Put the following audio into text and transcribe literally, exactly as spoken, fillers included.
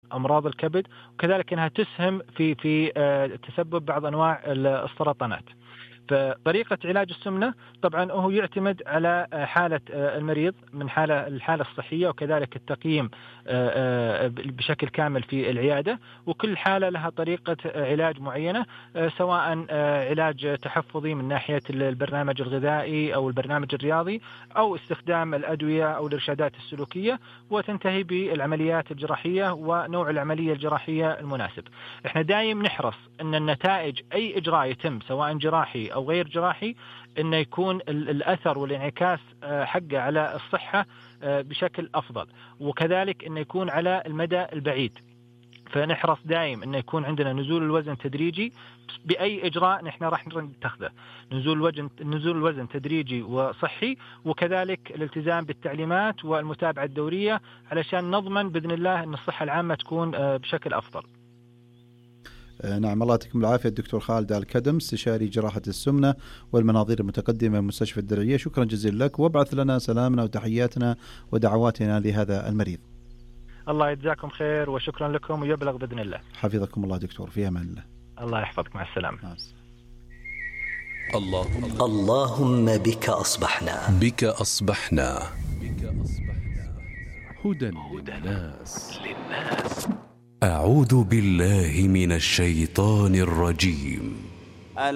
أمراض الكبد، وكذلك أنها تسهم في في تسبب بعض أنواع السرطانات. فطريقة علاج السمنة طبعا هو يعتمد على حالة المريض من حالة الحالة الصحية، وكذلك التقييم بشكل كامل في العيادة، وكل حالة لها طريقة علاج معينة، سواء علاج تحفظي من ناحية البرنامج الغذائي أو البرنامج الرياضي، أو استخدام الأدوية أو الإرشادات السلوكية، وتنتهي بالعمليات الجراحية ونوع العملية الجراحية المناسب. احنا دائما نحرص أن النتائج أي إجراء يتم سواء جراحي أو غير جراحي أنه يكون الأثر والانعكاس حقه على الصحة بشكل أفضل، وكذلك أنه يكون على المدى البعيد. فنحرص دائم أنه يكون عندنا نزول الوزن تدريجي بأي إجراء نحن راح نتخذه، نزول الوزن نزول الوزن تدريجي وصحي، وكذلك الالتزام بالتعليمات والمتابعة الدورية علشان نضمن بإذن الله أن الصحة العامة تكون بشكل أفضل. نعم، الله يعطيكم العافية الدكتور خالد الكدم، استشاري جراحة السمنة والمناظير المتقدمة مستشفى الدرعية. شكرا جزيلا لك، وابعث لنا سلامنا وتحياتنا ودعواتنا لهذا المريض. الله يجزاكم خير وشكرا لكم ويبلغ بإذن الله. حفظكم الله دكتور، في أمان الله. الله يحفظك، مع السلامة. اللهم اللهم بك أصبحنا بك أصبحنا هدى للناس. أعوذ بالله من الشيطان الرجيم.